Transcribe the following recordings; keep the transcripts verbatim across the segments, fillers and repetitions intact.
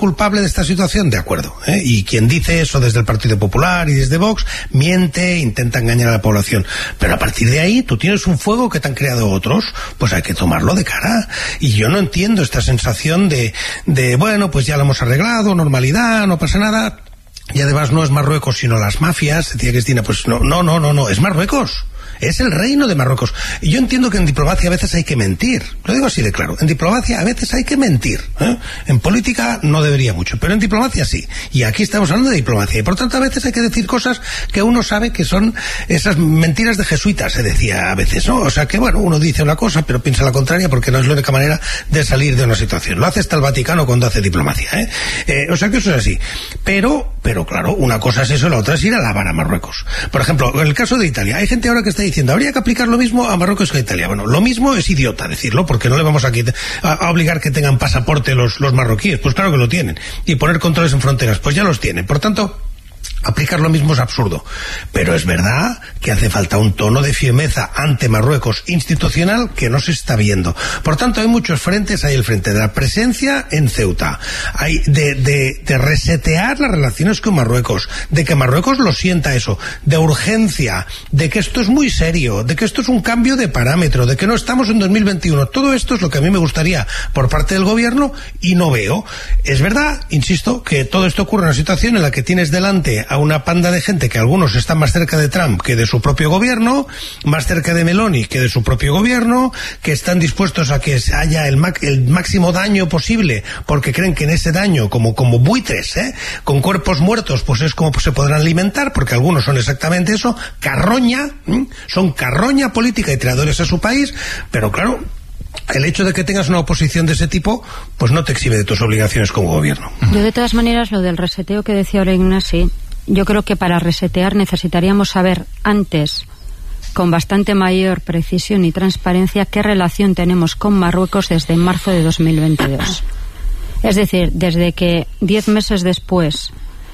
culpable de esta situación, de acuerdo, ¿eh? Y quien dice eso desde el Partido Popular y desde Vox miente, intenta engañar a la población, pero a partir de ahí tú tienes un fuego que te han creado otros, pues hay que tomarlo de cara. Y yo no entiendo esta sensación de, de bueno, pues ya lo hemos arreglado, normalidad, no pasa nada. Y además no es Marruecos sino las mafias, decía Cristina, pues no, no, no, no, no, es Marruecos. Es el reino de Marruecos. Y yo entiendo que en diplomacia a veces hay que mentir. Lo digo así de claro. En diplomacia a veces hay que mentir, ¿eh? En política no debería mucho, pero en diplomacia sí. Y aquí estamos hablando de diplomacia. Y por tanto a veces hay que decir cosas que uno sabe que son esas mentiras de jesuitas, se decía a veces, ¿no? O sea que, bueno, uno dice una cosa pero piensa la contraria porque no es la única manera de salir de una situación. Lo hace hasta el Vaticano cuando hace diplomacia, ¿eh? Eh, o sea que eso es así. Pero, pero claro, una cosa es eso, la otra es ir a La Habana, a Marruecos. Por ejemplo, en el caso de Italia, hay gente ahora que está diciendo, habría que aplicar lo mismo a Marruecos que a Italia. Bueno, lo mismo es idiota decirlo, porque no le vamos a, a, a obligar que tengan pasaporte los, los marroquíes. Pues claro que lo tienen. Y poner controles en fronteras, pues ya los tienen. Por tanto, aplicar lo mismo es absurdo. Pero es verdad que hace falta un tono de firmeza ante Marruecos institucional que no se está viendo. Por tanto, hay muchos frentes. Hay el frente de la presencia en Ceuta, hay de, de, de resetear las relaciones con Marruecos, de que Marruecos lo sienta eso, de urgencia, de que esto es muy serio, de que esto es un cambio de parámetro, de que no estamos en dos mil veintiuno. Todo esto es lo que a mí me gustaría por parte del gobierno y no veo. Es verdad, insisto, que todo esto ocurre en una situación en la que tienes delante a una panda de gente que algunos están más cerca de Trump que de su propio gobierno, más cerca de Meloni que de su propio gobierno, que están dispuestos a que haya el, el máximo daño posible porque creen que en ese daño, como, como buitres, ¿eh? con cuerpos muertos, pues es como se podrán alimentar, porque algunos son exactamente eso, carroña, ¿eh? son carroña política y tiradores a su país, pero claro, el hecho de que tengas una oposición de ese tipo, pues no te exime de tus obligaciones como gobierno. Yo de todas maneras, lo del reseteo que decía ahora Ignasi, yo creo que para resetear necesitaríamos saber antes, con bastante mayor precisión y transparencia, qué relación tenemos con Marruecos desde marzo de dos mil veintidós. Es decir, desde que diez meses después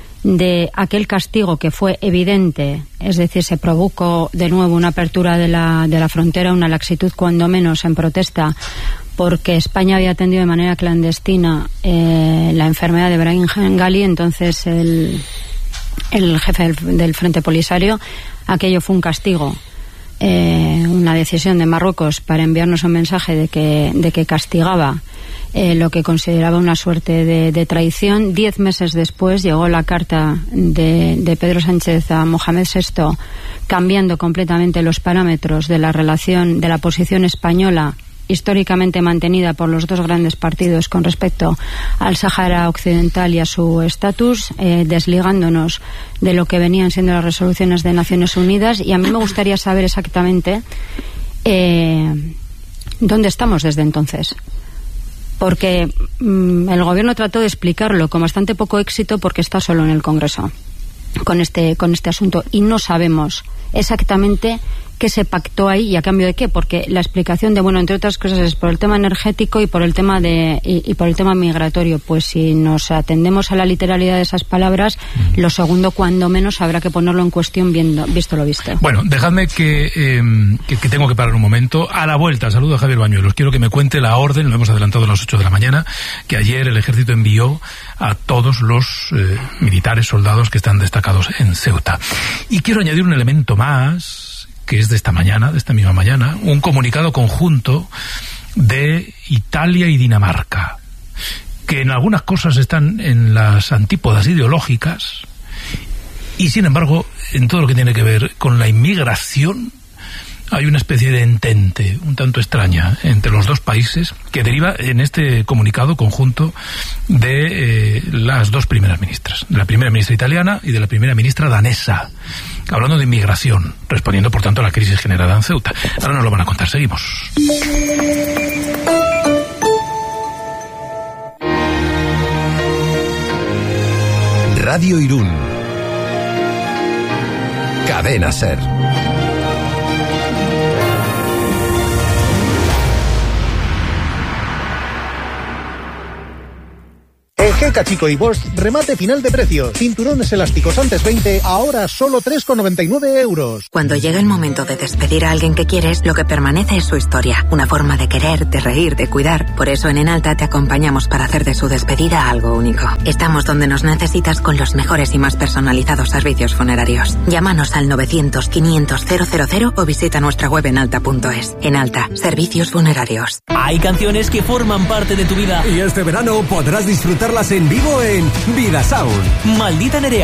de aquel castigo que fue evidente, es decir, se provocó de nuevo una apertura de la, de la frontera, una laxitud cuando menos en protesta, porque España había atendido de manera clandestina eh, la enfermedad de Brahim Ghali, entonces el, el jefe del, del Frente Polisario, aquello fue un castigo, eh, una decisión de Marruecos para enviarnos un mensaje de que, de que castigaba Eh, lo que consideraba una suerte de, de traición. Diez meses después llegó la carta de, de Pedro Sánchez a Mohamed sexto, cambiando completamente los parámetros de la relación, de la posición española históricamente mantenida por los dos grandes partidos con respecto al Sáhara Occidental y a su estatus, eh, desligándonos de lo que venían siendo las resoluciones de Naciones Unidas. Y a mí me gustaría saber exactamente eh, dónde estamos desde entonces, porque mmm, el gobierno trató de explicarlo con bastante poco éxito porque está solo en el Congreso con este, con este asunto y no sabemos exactamente qué se pactó ahí y a cambio de qué, porque la explicación de, bueno, entre otras cosas es por el tema energético y por el tema de y, y por el tema migratorio. Pues si nos atendemos a la literalidad de esas palabras, mm. lo segundo, cuando menos, habrá que ponerlo en cuestión viendo, visto lo visto. Bueno, dejadme que, eh, que, que tengo que parar un momento. A la vuelta, saludo a Javier Bañuelos. Quiero que me cuente la orden, lo hemos adelantado a las ocho de la mañana, que ayer el ejército envió a todos los eh, militares, soldados que están destacados en Ceuta. Y quiero añadir un elemento más, que es de esta mañana, de esta misma mañana, un comunicado conjunto de Italia y Dinamarca, que en algunas cosas están en las antípodas ideológicas y, sin embargo, en todo lo que tiene que ver con la inmigración, hay una especie de entente un tanto extraña entre los dos países que deriva en este comunicado conjunto de eh, las dos primeras ministras, de la primera ministra italiana y de la primera ministra danesa, hablando de inmigración, respondiendo por tanto a la crisis generada en Ceuta. Ahora nos lo van a contar, seguimos. Radio Irún, Cadena Ser. Geca Chico y Bosch, remate final de precios. Cinturones elásticos antes veinte, ahora solo tres con noventa y nueve euros. Cuando llega el momento de despedir a alguien que quieres, lo que permanece es su historia. Una forma de querer, de reír, de cuidar. Por eso en Enalta te acompañamos para hacer de su despedida algo único. Estamos donde nos necesitas con los mejores y más personalizados servicios funerarios. Llámanos al novecientos, quinientos, cero cero cero o visita nuestra web enalta punto es. Enalta, servicios funerarios. Hay canciones que forman parte de tu vida. Y este verano podrás disfrutarlas en vivo en Vida Sound. Maldita Nerea.